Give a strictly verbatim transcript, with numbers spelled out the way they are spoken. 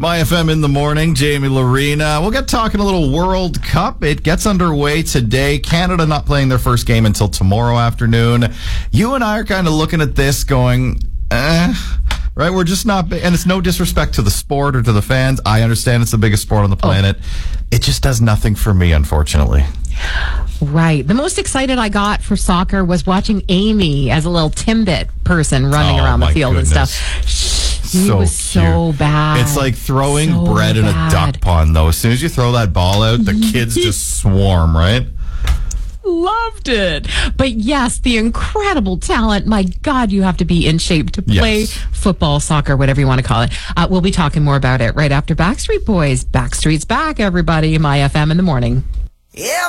My F M in the morning, Jamie Lorena. We'll get talking a little World Cup. It gets underway today. Canada not playing their first game until tomorrow afternoon. You and I are kind of looking at this going, eh, right? We're just not, and it's no disrespect to the sport or to the fans. I understand it's the biggest sport on the planet. Oh. It just does nothing for me, unfortunately. Right. The most excited I got for soccer was watching Amy as a little Timbit person running oh, around the field goodness. and stuff. He so was cute. so bad. It's like throwing so bread in bad. a duck pond, though. As soon as you throw that ball out, the kids just swarm, right? Loved it. But yes, the incredible talent. My God, you have to be in shape to play yes. football, soccer, whatever you want to call it. Uh, we'll be talking more about it right after Backstreet Boys. Backstreet's back, everybody. My F M in the morning. Yeah.